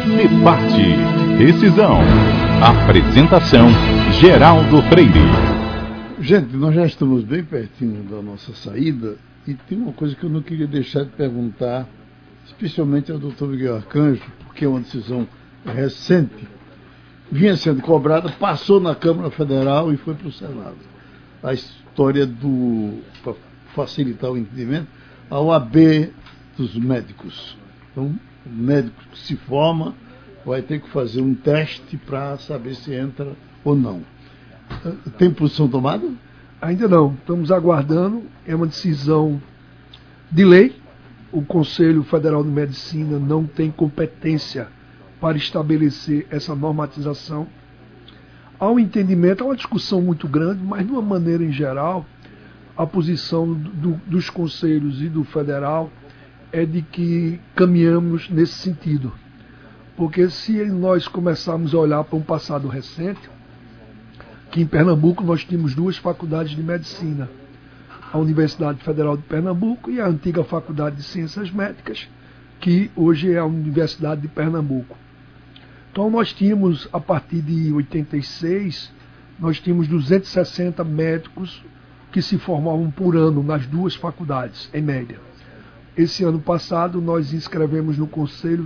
Debate. Decisão. Apresentação: Geraldo Freire. Gente, nós já estamos bem pertinho da nossa saída e tem uma coisa que eu não queria deixar de perguntar, especialmente ao Dr. Miguel Arcanjo, porque é uma decisão recente, vinha sendo cobrada, passou na Câmara Federal e foi para o Senado. A história para facilitar o entendimento, a OAB dos médicos. Então, o médico que se forma vai ter que fazer um teste para saber se entra ou não. Tem posição tomada? Ainda não, estamos aguardando, é uma decisão de lei. O Conselho Federal de Medicina não tem competência para estabelecer essa normatização. Há um entendimento, há uma discussão muito grande, mas de uma maneira em geral, a posição dos conselhos e do federal é de que caminhamos nesse sentido. Porque se nós começarmos a olhar para um passado recente, que em Pernambuco nós tínhamos duas faculdades de medicina, a Universidade Federal de Pernambuco e a antiga Faculdade de Ciências Médicas, que hoje é a Universidade de Pernambuco. Então nós tínhamos, a partir de 86, nós tínhamos 260 médicos que se formavam por ano nas duas faculdades, em média. Esse ano passado nós inscrevemos no Conselho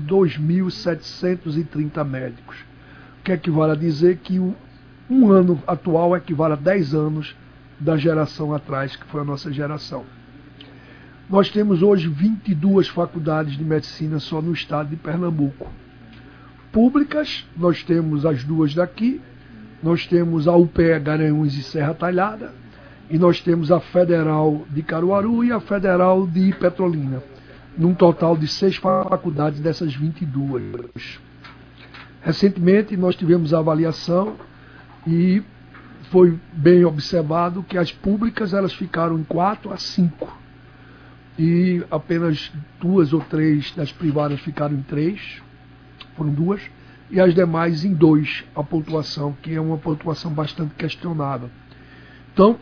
2.730 médicos, o que equivale a dizer que um ano atual equivale a 10 anos da geração atrás, que foi a nossa geração. Nós temos hoje 22 faculdades de medicina só no estado de Pernambuco. Públicas, nós temos as duas daqui, nós temos a UPE Garanhuns e Serra Talhada, e nós temos a Federal de Caruaru e a Federal de Petrolina, num total de 6 faculdades dessas 22. Recentemente nós tivemos a avaliação e foi bem observado que as públicas elas ficaram em 4 a 5 e apenas 2 ou 3 das privadas ficaram em 3, foram 2, e as demais em 2, a pontuação, que é uma pontuação bastante questionável. Então,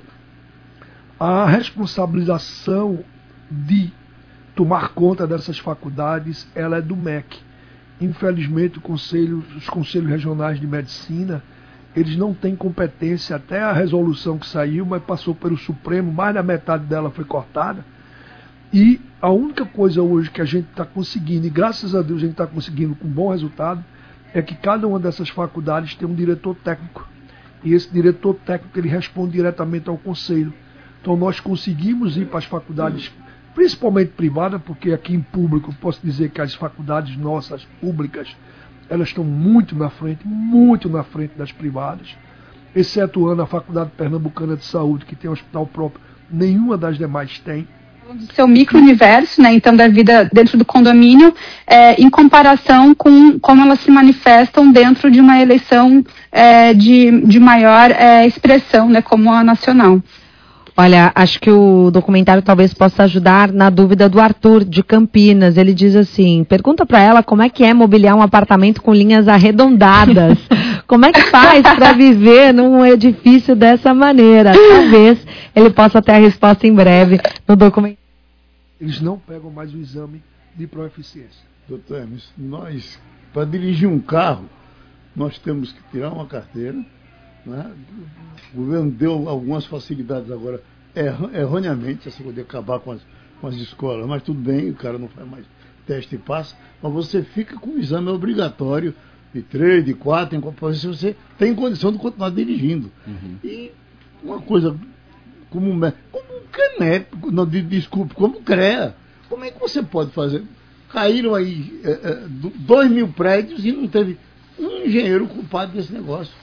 a responsabilização de tomar conta dessas faculdades, ela é do MEC. Infelizmente, os conselhos regionais de medicina, eles não têm competência, até a resolução que saiu, mas passou pelo Supremo, mais da metade dela foi cortada, e a única coisa hoje que a gente está conseguindo, e graças a Deus a gente está conseguindo com bom resultado, é que cada uma dessas faculdades tem um diretor técnico, e esse diretor técnico ele responde diretamente ao conselho. Então nós conseguimos ir para as faculdades, principalmente privadas, porque aqui em público posso dizer que as faculdades nossas públicas, elas estão muito na frente das privadas, excetuando a Faculdade Pernambucana de Saúde, que tem um hospital próprio, nenhuma das demais tem. Do seu micro-universo, né, então da vida dentro do condomínio, em comparação com como elas se manifestam dentro de uma eleição de maior expressão, né, como a nacional. Olha, acho que o documentário talvez possa ajudar na dúvida do Arthur, de Campinas. Ele diz assim, pergunta para ela como é que é mobiliar um apartamento com linhas arredondadas. Como é que faz para viver num edifício dessa maneira? Talvez ele possa ter a resposta em breve no documentário. Eles não pegam mais o exame de proeficiência. Doutor Hermes, nós, para dirigir um carro, nós temos que tirar uma carteira, né? O governo deu algumas facilidades agora, erroneamente, essa coisa de acabar com as escolas, mas tudo bem, o cara não faz mais teste e passa, mas você fica com o exame obrigatório de 3, de 4, se você tem condição de continuar dirigindo. Uhum. E uma coisa como CREA, como CREA, como é que você pode fazer? Caíram aí 2.000 prédios e não teve um engenheiro culpado desse negócio.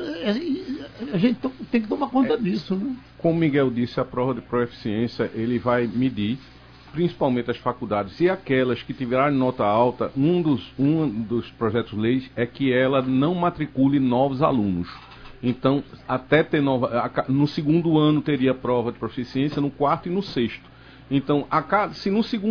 A gente tem que tomar conta disso, né? Como o Miguel disse, a prova de proeficiência ele vai medir principalmente as faculdades e aquelas que tiverem nota alta. Um dos projetos de leis é que ela não matricule novos alunos. Então, até ter no segundo ano teria prova de proficiência, no quarto e no sexto. Então, se no segundo